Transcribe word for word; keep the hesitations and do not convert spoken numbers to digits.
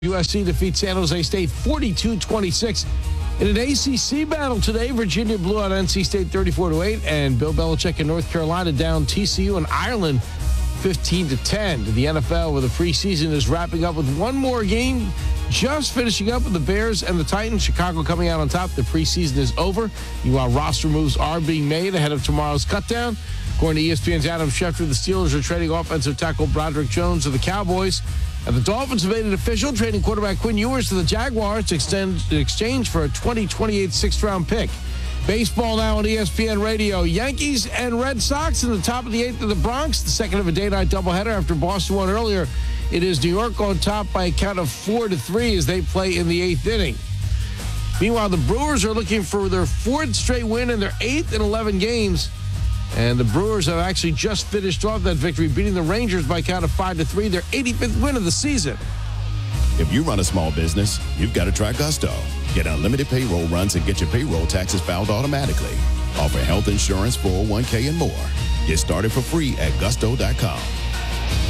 U S C defeats San Jose State forty-two twenty-six. In an A C C battle today, Virginia blew out N C State thirty-four to eight, and Bill Belichick in North Carolina down T C U and Ireland fifteen to ten. To the N F L, where the preseason is wrapping up with one more game, just finishing up with the Bears and the Titans. Chicago coming out on top. The preseason is over. Meanwhile, roster moves are being made ahead of tomorrow's cutdown. According to E S P N's Adam Schefter, the Steelers are trading offensive tackle Broderick Jones to the Cowboys. And the Dolphins have made it official, trading quarterback Quinn Ewers to the Jaguars to extend in exchange for a twenty twenty-eight sixth-round pick. Baseball now on E S P N Radio. Yankees and Red Sox in the top of the eighth of the Bronx. The second of a day-night doubleheader after Boston won earlier. It is New York on top by a count of four to three as they play in the eighth inning. Meanwhile, the Brewers are looking for their fourth straight win in their eighth in eleven games. And the Brewers have actually just finished off that victory, beating the Rangers by a count of five to three, their eighty-fifth win of the season. If you run a small business, you've got to try Gusto. Get unlimited payroll runs and get your payroll taxes filed automatically. Offer health insurance, four oh one k, and more. Get started for free at gusto dot com.